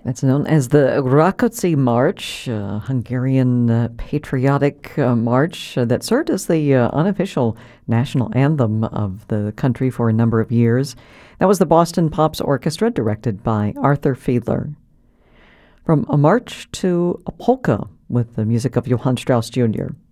It's known as the Rákóczi March, a Hungarian patriotic march that served as the unofficial national anthem of the country for a number of years. That was the Boston Pops Orchestra, directed by Arthur Fiedler. From a march to a polka with the music of Johann Strauss Jr.